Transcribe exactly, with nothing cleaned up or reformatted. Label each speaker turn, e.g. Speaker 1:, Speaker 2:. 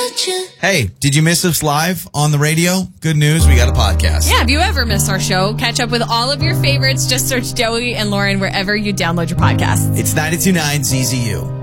Speaker 1: without you.
Speaker 2: Hey, did you miss us live on the radio? Good news, we got a podcast.
Speaker 3: Yeah, if you ever missed our show, catch up with all of your favorites. Just search Joey and Lauren wherever you download your podcasts.
Speaker 2: It's ninety-two point nine Z Z U.